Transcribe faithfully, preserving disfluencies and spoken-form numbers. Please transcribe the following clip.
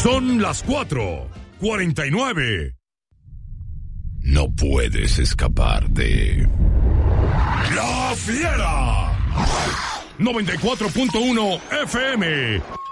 Son las cuatro cuarenta y nueve. No puedes escapar de La Fiera. noventa y cuatro punto uno F M.